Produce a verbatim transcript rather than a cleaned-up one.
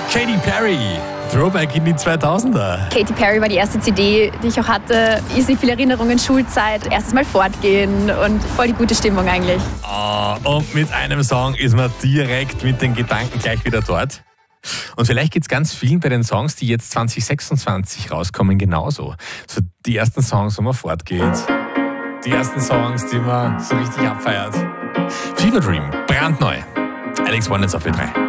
Katy Perry, Throwback in die zweitausender. Katy Perry war die erste C D, die ich auch hatte. Irrsinnig viele Erinnerungen, Schulzeit, erstes Mal fortgehen und voll die gute Stimmung eigentlich. Oh, und mit einem Song ist man direkt mit den Gedanken gleich wieder dort. Und vielleicht geht es ganz vielen bei den Songs, die jetzt zwanzig sechsundzwanzig rauskommen, genauso. So die ersten Songs, wo man fortgeht. Die ersten Songs, die man so richtig abfeiert. Fever Dream, brandneu. Alex Warnitz auf W drei.